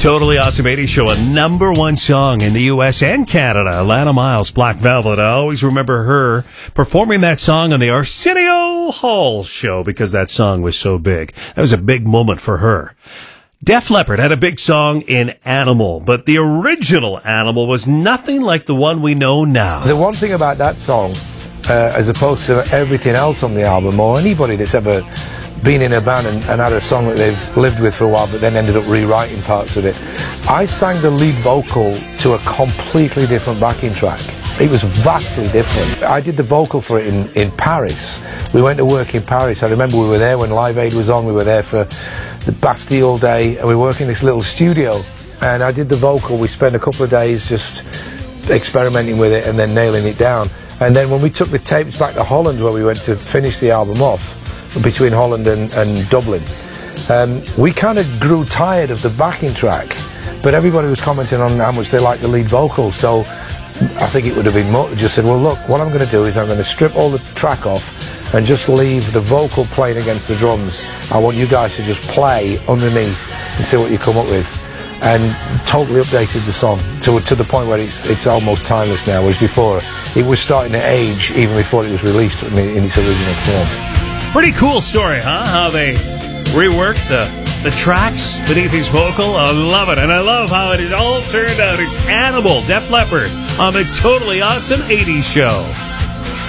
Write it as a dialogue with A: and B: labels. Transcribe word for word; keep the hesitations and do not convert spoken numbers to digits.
A: Totally Awesome eighties Show, a number one song in the U S and Canada. Lana Miles, Black Velvet. I always remember her performing that song on the Arsenio Hall show because that song was so big. That was a big moment for her. Def Leppard had a big song in Animal, but the original Animal was nothing like the one we know now.
B: The one thing about that song, uh, as opposed to everything else on the album, or anybody that's ever been in a band and, and had a song that they've lived with for a while but then ended up rewriting parts of it, I sang the lead vocal to a completely different backing track. It was vastly different. I did the vocal for it in, in Paris. We went to work in Paris. I remember we were there when Live Aid was on. We were there for the Bastille Day, and we were working in this little studio, and I did the vocal. We spent a couple of days just experimenting with it and then nailing it down. And then when we took the tapes back to Holland, where we went to finish the album off, between Holland and, and Dublin, um, we kind of grew tired of the backing track, but everybody was commenting on how much they liked the lead vocal, so I think it would have been more, just said, well look, what I'm going to do is I'm going to strip all the track off and just leave the vocal playing against the drums. I want you guys to just play underneath and see what you come up with, and totally updated the song to, to the point where it's, it's almost timeless now, whereas before it was starting to age even before it was released in, in its original form.
A: Pretty cool story, huh? How they reworked the, the tracks beneath his vocal. I love it. And I love how it all turned out. It's Animal, Def Leppard, on the Totally Awesome eighties Show.